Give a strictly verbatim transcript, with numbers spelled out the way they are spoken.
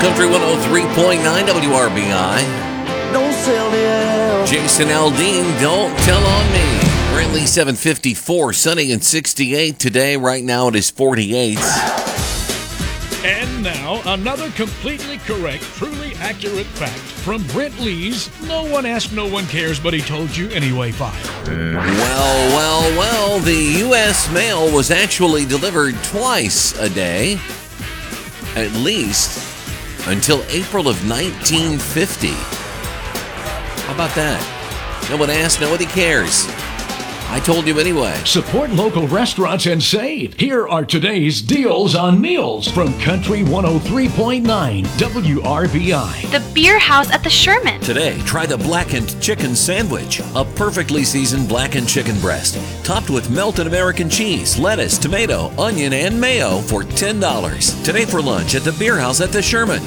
Country one oh three point nine W R B I. Don't sell the air. Jason Aldean, Don't Tell on Me. Currently seven fifty-four, sunny and sixty-eight today. Right now it is forty-eight. And now, another completely correct, truly accurate fact from Brent Lee's No One Asked, No One Cares, But He Told You Anyway file. Well, well, well, the U S mail was actually delivered twice a day, at least until April of nineteen fifty. How about that? No one asked, nobody cares. I told you anyway. Support local restaurants and save. Here are today's deals on meals from Country one oh three point nine W R B I. The Beer House at the Sherman. Today, try the blackened chicken sandwich, a perfectly seasoned blackened chicken breast, topped with melted American cheese, lettuce, tomato, onion, and mayo for ten dollars. Today for lunch at the Beer House at the Sherman.